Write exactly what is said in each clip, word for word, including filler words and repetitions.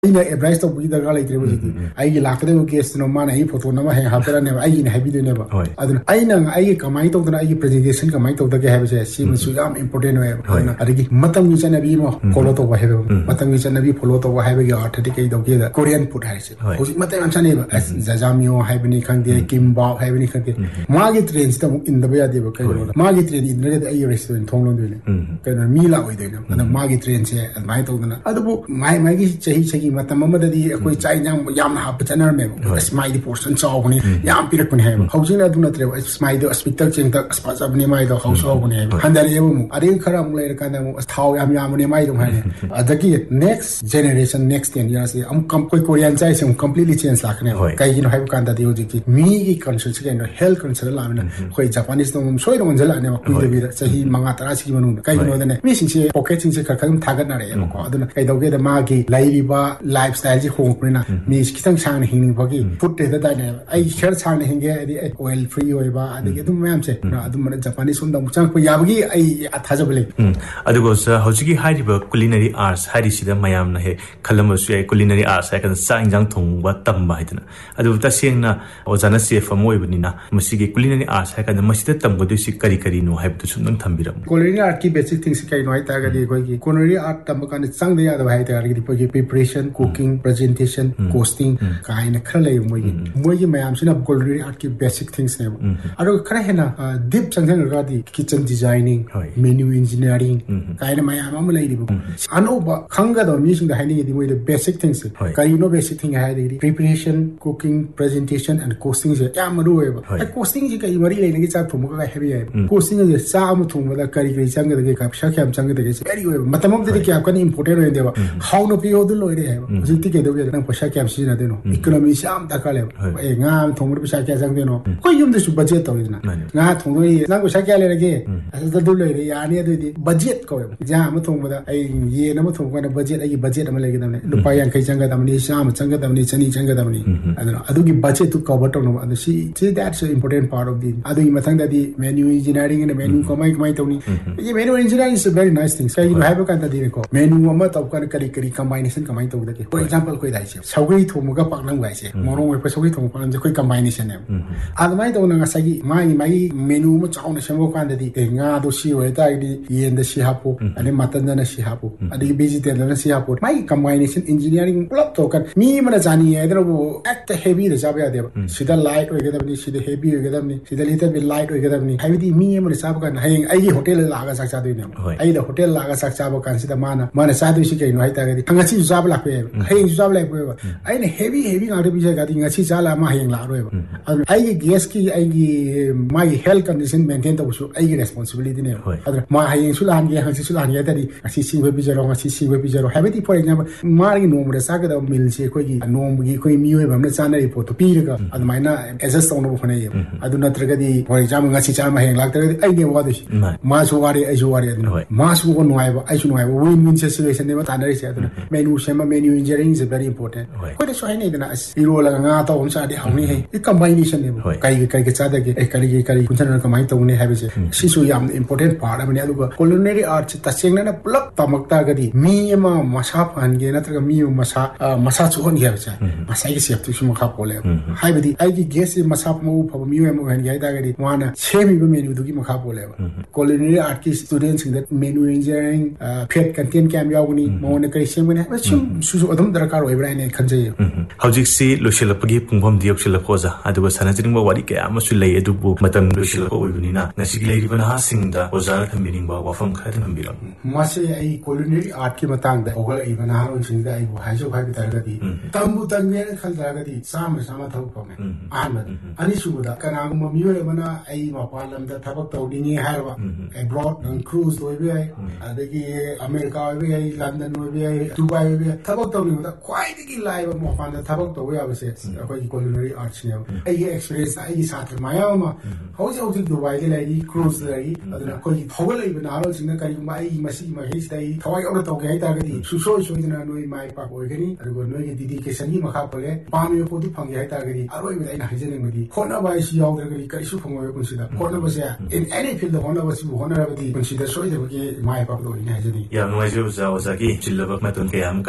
ꯑꯩꯅ ꯑꯦꯗꯚꯥꯏꯁ ꯇꯧꯕꯒꯤ ꯗꯔꯀꯥꯔ ꯂꯩꯇ꯭ꯔꯦꯕ ꯍꯧꯖꯤꯛꯇꯤ ꯑꯩꯒꯤ ꯂꯥꯛꯀꯗꯕ ꯒꯦꯁꯇꯨꯅ ꯃꯥꯅ ꯑꯩꯒꯤ ꯐꯣꯇꯣ ꯑꯃ ꯍꯦꯛ ꯍꯥꯞꯄꯤꯔꯅꯦꯕ ꯑꯩꯒꯤꯅ ꯍꯥꯏꯕꯤꯗꯣꯏꯅꯦꯕ ꯑꯗꯨꯅ ꯑꯩꯅ ꯑꯩꯒꯤ ꯀꯃꯥꯏꯅ ꯇꯧꯗꯅ ꯑꯩꯒꯤ ꯄ꯭ꯔꯖꯦꯟꯇꯦꯁꯟ ꯀꯃꯥꯏꯅ ꯇꯧꯗꯒꯦ ꯍꯥꯏꯕꯁꯦ ꯁꯤꯃꯁꯨ ꯌꯥꯝ ꯏꯝꯄꯣꯔꯇꯦꯟ ꯑꯣꯏꯌꯦꯕ ꯑꯗꯨꯅ ꯑꯗꯒꯤ ꯃꯇꯝꯒꯤ ꯆꯠꯅꯕꯤ ꯑꯃ ꯐꯣꯂꯣ ꯇꯧꯕ ꯍꯥꯏꯕ ꯃꯇꯝꯒꯤ ꯆꯠꯅꯕꯤ ꯐꯣꯂꯣ ꯇꯧꯕ ꯍꯥꯏꯕꯒꯤ ꯑꯥꯔꯊꯗꯤ ꯀꯩꯗꯧꯒꯦꯗ ꯀꯣꯔꯤꯌꯟ ꯐꯨꯗ ꯍꯥꯏꯔꯤꯁꯦ ꯍꯧꯖꯤꯛ ꯃꯇꯝ ꯌꯥꯝ ꯆꯠꯅꯩꯕ ꯖꯖꯥꯃꯤꯌꯣ ꯍꯥꯏꯕꯅꯤ ꯈꯪꯗꯦ ꯀꯤꯝꯕꯥꯞ ꯍꯥꯏꯕꯅꯤ ꯈꯪꯗꯦ ꯃꯥꯒꯤ ꯇ꯭ꯔꯦꯟꯁꯤꯗ ꯑꯃꯨꯛ ꯏꯟꯗꯕ ꯌꯥꯗꯦꯕ ꯀꯩꯅꯣꯗ ꯃꯥꯒꯤ ꯇ꯭ꯔꯦꯟ ꯏꯟꯗ꯭ꯔꯒꯗꯤ ꯑꯩꯒꯤ ꯔꯦꯁꯇꯨꯔꯦꯟ ꯊꯣꯡ ꯂꯣꯟꯗꯣꯏꯅꯦ ꯀꯩꯅꯣ ꯃꯤ ꯂꯥꯛꯑꯣꯏꯗꯣꯏꯅꯦ ꯑꯗꯨꯅ ꯃꯥꯒꯤ ꯇ꯭ꯔꯦꯟꯁꯦ ꯑꯗꯨꯃꯥꯏꯅ ꯇꯧꯗꯅ ꯑꯗꯨꯕꯨ ꯃꯥꯏ ꯃꯥꯒꯤ ꯆꯍꯤ ꯆꯍꯤ ꯃꯇꯝ ꯑꯃꯗꯗꯤ ꯑꯩꯈꯣꯏ ꯆꯥꯛ ꯏꯟꯖꯥꯡ ꯌꯥꯝꯅ ꯍꯥꯞꯄ ꯆꯠꯅꯔꯝꯃꯦꯕ ꯑꯁ ꯃꯥꯏꯗꯤ ꯄꯣꯔꯁꯟ ꯆꯥꯎꯕꯅꯤ ꯌꯥꯝ ꯄꯤꯔꯛꯄꯅꯤ ꯍꯥꯏꯕ ꯍꯧꯖꯤꯛꯅ ꯑꯗꯨ ꯅꯠꯇ꯭ꯔꯦꯕ ꯑꯁ ꯃꯥꯏꯗꯣ ꯑꯁ ꯄꯤꯛꯇꯛ ꯆꯦꯡꯇꯛ ꯑꯁ ꯐꯖꯕꯅꯤ ꯃꯥꯏꯗꯣ ꯍꯧꯁꯨ ꯍꯧꯕꯅꯤ ꯍꯥꯏꯕ ꯍꯟꯊꯔꯛꯑꯦꯕ ꯑꯃꯨꯛ ꯑꯗꯒꯤ ꯈꯔ ꯑꯃꯨꯛ ꯂꯩꯔꯀꯥꯟꯗ ꯑꯃꯨꯛ ꯑꯁ ꯊꯥꯎ ꯌꯥꯝ ꯌꯥꯝꯕꯅꯦ ꯃꯥꯏꯗꯣ ꯍꯥꯏꯅꯤ ꯑꯗꯒꯤ ꯅꯦꯛꯁ ꯖꯦꯅꯦꯔꯦꯁꯟ ꯅꯦꯛꯁ ꯇꯦꯟ ꯏꯌꯥꯔꯁꯤ ꯑꯃꯨꯛ ꯑꯩꯈꯣꯏ ꯀꯣꯔꯤꯌꯥꯟ ꯆꯥꯏꯁꯦ ꯑꯃꯨꯛ ꯀꯝꯄ꯭ꯂꯤꯠꯂꯤ ꯆꯦꯟꯖ ꯂꯥꯛꯀꯅꯦꯕ ꯀꯩꯒꯤꯅꯣ ꯍꯥꯏꯕ ꯀꯥꯟꯗꯗꯤ ꯍꯧꯖꯤꯛꯇꯤ ꯃꯤꯒꯤ ꯀꯟꯁꯔꯠꯁꯤ ꯀꯩꯅꯣ ꯍꯦꯜꯊ ꯀꯟꯁꯔꯠ ꯂꯥꯛꯑꯕꯅꯤꯅ ꯑꯩꯈꯣꯏ ꯖꯄꯥꯅꯤꯁ ꯅꯣꯡꯃ ꯁꯣꯏꯗꯅ ꯑꯣꯟꯁꯤꯜꯂꯛꯑꯅꯦꯕ ꯀꯨꯏꯗꯕꯤꯗ ꯆꯍꯤ ꯃꯉꯥ ꯇꯔꯥꯁꯤꯒꯤ ꯃꯅꯨꯡꯗ ꯀꯩꯒꯤꯅꯣꯗꯅꯦ ꯃꯤꯁꯤꯡꯁꯦ ꯄꯣꯀꯦꯠꯁꯤꯡꯁꯦ ꯈꯔ ꯈꯔ ꯑꯗꯨꯝ ꯊꯥꯒꯠꯅꯔꯛꯑꯦꯕꯀꯣ ꯑꯗꯨꯅ ꯀꯩꯗꯧꯒꯦꯗ ꯃꯥꯒꯤ ꯂꯩꯔꯤꯕ ꯂꯥꯏꯐ ꯁ꯭ꯇꯥꯏꯜꯁꯤ ꯍꯣꯡꯉꯛꯄꯅꯤꯅ ꯃꯤꯁꯤ ꯈꯤꯇꯪ ꯁꯥꯡꯅ ꯍꯤꯡꯅꯤꯡꯕꯒꯤ ꯐꯨꯗ ꯇꯦꯗ ꯇꯥꯏꯅꯦꯕ ꯑꯩ ꯈꯔ ꯁꯥꯡꯅ ꯍꯤꯡꯒꯦ ꯍꯥꯏꯗꯤ ꯑꯩ ꯑꯣꯏꯜ ꯐ꯭ꯔꯤ ꯑꯣꯏꯕ ꯑꯗꯒꯤ ꯑꯗꯨꯝ ꯃꯌꯥꯝꯁꯦ ꯑꯗꯨꯝꯕꯅ ꯖꯄꯥꯅꯤꯁ ꯁꯣꯝꯗ ꯑꯃꯨꯛ ꯆꯪꯉꯛꯄ ꯌꯥꯕꯒꯤ ꯑꯩ ꯊꯥꯖꯕ ꯂꯩ ꯑꯗꯨꯒ ꯍꯧꯖꯤꯛꯀꯤ ꯍꯥꯏꯔꯤꯕ ꯀꯨꯂꯤꯅꯔꯤ ꯑꯥꯔꯠꯁ ꯍꯥꯏꯔꯤꯁꯤꯗ ꯃꯌꯥꯝꯅ ꯍꯦꯛ ꯈꯜꯂꯝꯕꯁꯨ ꯌꯥꯏ ꯀꯨꯂꯤꯅꯔꯤ ꯑꯥꯔꯠꯁ ꯍꯥꯏꯔꯀꯥꯟꯗ ꯆꯥꯛ ꯏꯟꯖꯥꯡ ꯊꯣꯡꯕ ꯇꯝꯕ ꯍꯥꯏꯗꯅ ꯑꯗꯨꯕꯨ ꯇꯁꯦꯡꯅ ꯑꯣꯖꯥꯅ ꯆꯦꯐ ꯑꯃ ꯑꯣꯏꯕꯅꯤꯅ ꯃꯁꯤꯒꯤ ꯀꯨꯂꯤꯅꯔꯤ ꯑꯥꯔꯠꯁ ꯍꯥꯏꯔꯀꯥꯟꯗ ꯃꯁꯤꯗ ꯇꯝꯒꯗꯣꯏꯁꯤ ꯀꯔꯤ ꯀꯔꯤꯅꯣ ꯍꯥꯏꯕꯗꯨꯁꯨ ꯑꯝꯇꯪ ꯊꯝꯕꯤꯔꯝꯃꯨ ꯀꯨꯂꯤꯅꯔꯤ ꯑꯥꯔꯠꯀꯤ ꯕꯦꯁꯤꯛ ꯊꯤꯡꯁꯤ ꯀꯩꯅꯣ ꯍꯥꯏꯇꯥꯔꯒꯗꯤ ꯑꯩꯈꯣꯏꯒꯤ ꯀꯨꯂꯤꯅꯔꯤ ꯑꯥꯔꯠ ꯇꯝꯕ ꯀꯥꯟꯗ ꯆꯪꯗ ꯌꯥꯗꯕ ꯍꯥꯏꯇꯥꯔꯒꯗꯤ ꯑꯩꯈꯣꯏꯒꯤ ꯄ꯭ꯔꯤꯄꯔꯦꯁꯟ ꯀꯨꯀꯤꯡ ꯄ꯭ꯔꯖꯦꯟꯇꯦꯁꯟ ꯀꯣꯁꯇꯤꯡ ꯀꯥꯏꯅ ꯈꯔ ꯂꯩꯕ ꯃꯣꯏꯒꯤ ꯃꯣꯏꯒꯤ ꯃꯌꯥꯝꯁꯤꯅ ꯀꯨꯂꯤꯅꯔꯤ ꯑꯥꯔꯠꯀꯤ ꯕꯦꯁꯤꯛ ꯊꯤꯡꯁꯅꯦꯕ ꯑꯗꯨꯒ ꯈꯔ ꯍꯦꯟꯅ deep ꯆꯪꯁꯤꯟꯈ꯭ꯔꯒꯗꯤ kitchen designing menu engineering ꯀꯥꯏꯅ ꯃꯌꯥꯝ ꯑꯃ ꯂꯩꯔꯤꯕ ꯑꯅꯧꯕ ꯈꯪꯒꯗꯕ ꯃꯤꯁꯤꯡꯗ ꯍꯥꯏꯅꯤꯡꯉꯗꯤ ꯃꯣꯏꯗ ꯕꯦꯁꯤꯛ ꯊꯤꯡꯁꯦ ꯀꯔꯤꯅꯣ ꯕꯦꯁꯤꯛ ꯊꯤꯡ ꯍꯥꯏꯔꯒꯗꯤ ꯄ꯭ꯔꯤꯄꯔꯦꯁꯟ ꯀꯨꯀꯤꯡ ꯄ꯭ꯔꯖꯦꯟꯇꯦꯁꯟ ꯑꯦꯟड ꯀꯣꯁꯇꯤꯡꯁꯦ ꯌꯥꯝ ꯃꯔꯨ ꯑꯣꯏꯌꯦꯕ ꯀꯣꯁꯇꯤꯡꯁꯦ ꯀꯔꯤ ꯃꯔꯤ ꯂꯩꯅꯒꯤ ꯆꯥꯛ ꯊꯣꯡꯕꯒ ꯀꯥꯏ ꯍꯥꯏꯕ ꯌꯥꯏꯕ ꯀꯣꯁꯇꯤꯡ ꯑꯁꯦ ꯆꯥꯛ ꯑꯃ ꯊꯣꯡꯕꯗ ꯀꯔꯤ ꯀꯔꯤ ꯆꯪꯒꯗꯒꯦ ꯄꯩꯁꯥ ꯀꯌꯥꯝ ꯆꯪꯒꯗꯒꯦ ꯚꯦꯔꯤ ꯑꯣꯏꯕ ꯃꯇꯝ ꯑꯃꯗꯗꯤ ꯀꯌꯥꯝ ꯀꯟꯅ ꯏꯝꯄꯣꯔꯇꯦꯟ ꯑꯣꯏꯗꯦꯕ ꯍꯥꯎꯅ ꯄꯤꯌꯣꯗꯨ ꯂꯣꯏꯔꯦ ꯍꯥꯏꯕ ꯍꯧꯖꯤꯛꯇꯤ ꯀꯩꯗꯧꯒꯦ ꯅꯪ ꯄꯩꯁꯥ ꯀꯌꯥꯝ ꯁꯤꯖꯤꯟꯅꯗꯣꯏꯅꯣ ꯏꯀꯣꯅꯣꯃꯤꯁꯤ ꯌꯥꯝ ꯗꯔꯀꯥꯔ ꯂꯩꯕ ꯑꯦ ꯉꯥ ꯑꯃ ꯊꯣꯡꯕꯗ ꯄꯩꯁꯥ ꯀꯌꯥ ꯆꯪꯗꯣꯏꯅꯣ ꯑꯩꯈꯣꯏ ꯌꯨꯝꯗꯁꯨ ꯕꯖꯦꯠ ꯇꯧꯋꯤꯗꯅ ꯉꯥ ꯊꯣꯡꯗꯣꯏ ꯅꯪ ꯄꯩꯁꯥ ꯀꯌꯥ ꯂꯩꯔꯒꯦ ꯑꯗꯨ ꯂꯩꯔꯦ ꯌꯥꯔꯅꯤ ꯑꯗꯨꯏꯗꯤ ꯕꯖꯦꯠ ꯀꯧꯋꯦꯕ ꯏꯟꯖꯥꯡ ꯑꯃ ꯊꯣꯡꯕꯗ ꯑꯩ ꯌꯦꯟ ꯑꯃ ꯊꯣꯡꯕ ꯀꯥꯟꯗ ꯕꯖꯦꯠ ꯑꯩꯒꯤ ꯕꯖꯦꯠ ꯑꯃ ꯂꯩꯒꯗꯕꯅꯤ ꯂꯨꯄꯥ ꯌꯥꯡꯈꯩ ꯆꯪꯒꯗꯕꯅꯤ ꯆꯥꯝꯃ ꯆꯪꯒꯗꯕꯅꯤ ꯆꯅꯤ ꯆꯪꯒꯗꯕꯅꯤ ꯑꯗꯨꯅ ꯑꯗꯨꯒꯤ ꯕꯖꯦꯠꯇꯨ ꯀꯚꯔ ꯇꯧꯅꯕ ꯑꯗꯨ ꯁꯤ ꯁꯤ dates important part of the ꯑꯗꯨꯒꯤ ꯃꯊꯪꯗꯗꯤ ꯃꯦꯅꯨ ꯏꯟꯖꯤꯅꯤꯌꯥꯔꯤꯡ ꯑꯅ ꯃꯦꯅꯨ ꯀꯃꯥꯏ ꯀꯃꯥꯏ ꯇꯧꯅꯤ menu engineering is a very nice thing कहीं है कदीको मेनू तौर करी करी कंबाइनेशन कमाई तौदे फॉर एग्जांपल कोई दाइसे सौगई थोमगा पाकनम गाइसे मोरो वे सौगई थोम पाकनम कोई कंबाइनेशन है अदमाई तौना ngसागी माई माई मेनू म chown सेमो कांददी A nga do si oi taidi yen da si hapo ani matan da si hapo adi vegetable da si hapo mai combination engineering plot to kan mi mana jani edro bo act heavy da jaba yade sida light oi gadabni sida heavy oi gadabni sida little bit light oi gadabni haibidi mi mana sab kan hayeng ai hotel la ga sak cha doine ai da hotel la ga sak cha ba kan sida mana mana sa do si kai no hai ta gadi ngasi ju jaba la pe hayeng ju jaba la pe ba ai ne heavy heavy ga de bi ja gadi ngasi cha la ma hayeng la ro ba ai gi gas ki ai gi my health condition maintain to su ai gi responsibility ne adra ma hayeng su lan ge hang su lan ge tadi asi si we bi jaro asi si we bi jaro habiti for example ma gi no mo sa ga da mil se ko gi no mo gi ko mi we ba na cha na ri photo pi ga ad mai na adjust to no phone ye adu na tra ga di for example ngasi cha ma hayeng lak tra ai ne wa do si ma su wa ri ai su wa ri adu ma su ko no ai ba ai su no ai ba win win situation ne ma ta na ri se adu menu sema menu engineering is very important ko de so hai ne da as iro la nga ta om sa de hang ni he i combination ne kai kai ga cha da ge kai gi kai kun cha na ka mai to ne ha bi se si su yam important part amani aduga culinary art ta sengna na plak tamakta gadi mi ma masa phan ge na tra mi masa masa chu hon ge cha masa gi sep tu su ma kha pole hai bidi ai gi gas masa mo pha mi mo han ge da gadi wana semi ba menu du gi ma kha pole culinary art ki students in that menu engineering phet content kam yawni mo na kai sem ne sum su su adum darakar oi bra ne khanjay hojik si losilapagi pungpham diok silapoza aduga sanajring ba wari kaya amasu lei adubu matam losilapa oibunina nasi gi leiri bana singda ozar thamiring ba wafam khad nambiram mase ai culinary art ki matang da ogal ai bana ron singda ai bu haiso khai bitaragadi tambu tangme khaldragadi sama sama thau pame ahmad ani suda kana gum miyo bana ai mapalam da thabak tawdingi harba abroad and cruise oibe ai adagi america oibe ai london oibe ai dubai oibe thabak tawdingi da kwai digi live mafan da thabak taw ya base akoi culinary arts ne ai experience ai satra mayama hauji hauji dubai le lai cruise lai aduna koi hawal ai bana aro singna kai ma ai masi ma his dai thawai ora taw gai ta gadi su so so dina noi mai pa oi gani adugo noi gi dedication ni ma kha pole pam yo podu phang gai ta gadi aroi bi ai na hajene ngadi khona bai si yaw gadi kai su phang oi kun sida khona ba se in any field khona ba si khona ra bi kun sida so de gi mai pa do ni hajene ya noi jo za za gi chilla ba ma ton ke am kai khira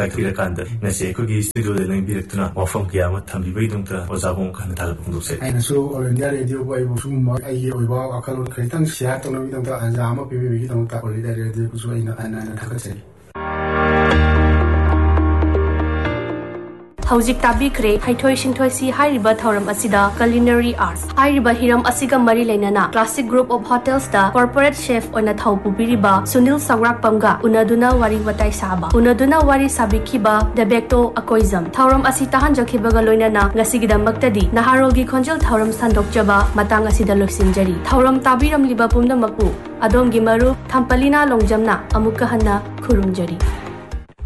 ꯀꯥꯟꯗ ꯉꯁꯤ ꯑꯩꯈꯣꯏꯒꯤ ꯁ꯭ꯇꯨꯗꯤꯑꯣꯗ ꯂꯩꯕꯤꯔꯛꯇꯨꯅ ꯋꯥꯐꯝ ꯀꯌꯥ ꯑꯃ ꯊꯝꯕꯤꯕꯒꯤꯗꯃꯛꯇ ꯑꯣꯖꯥꯕꯨ ꯑꯃꯨꯛ ꯍꯟꯅ ꯊꯥꯒꯠꯄ ꯐꯣꯡꯗꯣꯛꯆꯔꯤ꯫ ꯑꯩꯅꯁꯨ ꯑꯣꯜ ꯏꯟꯗꯤꯌꯥ ꯔꯦꯗꯤꯑꯣꯕꯨ ꯑꯩꯕꯨ ꯁꯤꯒꯨꯝꯕ ꯑꯩꯒꯤ ꯑꯣꯏꯕ ꯋꯥꯈꯜꯂꯣꯟ ꯈꯤꯇꯪ ꯁꯤꯌꯔ ꯇꯧꯅꯕꯒꯤꯗꯃꯛꯇ ꯇꯥꯟꯖꯥ ꯑꯃ ꯄꯤꯕꯤꯕꯒꯤꯗꯃꯛꯇ ꯑꯣꯜ ꯏꯟꯗꯤꯌꯥ ꯔꯦꯗꯤꯑꯣꯕꯨꯁꯨ ꯑꯩꯅ ꯍꯟꯅ ꯍꯟꯅ ꯊꯥꯒꯠꯆꯔꯤ꯫ ꯍꯧꯖꯤꯛ ꯇꯥꯕꯤꯈ꯭ꯔꯦ ꯍꯩꯊꯣꯏ ꯁꯤꯡꯊꯣꯏꯁꯤ ꯍꯥꯏꯔꯤꯕ ꯊꯧꯔꯝ ꯑꯁꯤꯗ ꯀꯨꯂꯤꯅꯔꯤ ꯑꯥꯔꯠꯁ ꯍꯥꯏꯔꯤꯕ ꯍꯤꯔꯝ ꯑꯁꯤꯒ ꯃꯔꯤ ꯂꯩꯅꯅ classic group of ꯍꯣꯇꯦꯜꯁꯇ corporate safe ꯑꯣꯏꯅ ꯊꯧ ꯄꯨꯕꯤꯔꯤꯕ ꯁꯨꯅꯤꯜ ꯁꯧꯒ꯭ꯔꯥꯛꯄꯝꯒ ꯎꯅꯗꯨꯅ ꯋꯥꯔꯤ ꯋꯥꯇꯥꯏ ꯁꯥꯕ ꯎꯅꯗꯨꯅ ꯋꯥꯔꯤ ꯁꯥꯕꯤꯈꯤꯕ ꯗꯦꯕꯦꯛꯇꯣ ꯑꯀꯣꯏꯖꯝ ꯊꯧꯔꯝ ꯑꯁꯤ ꯇꯥꯍꯟꯖꯈꯤꯕꯒ ꯂꯣꯏꯅꯅ ꯉꯁꯤꯒꯤꯗꯃꯛꯇꯗꯤ ꯅꯍꯥꯔꯣꯜꯒꯤ ꯈꯣꯟꯖꯦꯜ ꯊꯧꯔꯝ ꯁꯟꯗꯣꯛꯆꯕ ꯃꯇꯥꯡ ꯑꯁꯤꯗ ꯂꯣꯏꯁꯤꯟꯖꯔꯤ꯫ ꯊꯧꯔꯝ ꯇꯥꯕꯤꯔꯝꯂꯤꯕ ꯄꯨꯝꯅꯃꯛꯄꯨ ꯑꯗꯣꯝꯒꯤ ꯃꯔꯨꯞ ꯊꯝꯄꯂꯤꯅꯥ ꯂꯣꯡꯖꯝꯅ ꯑꯃꯨꯛꯀ ꯍꯟꯅ ꯈꯨꯔꯨꯝꯖꯔꯤ꯫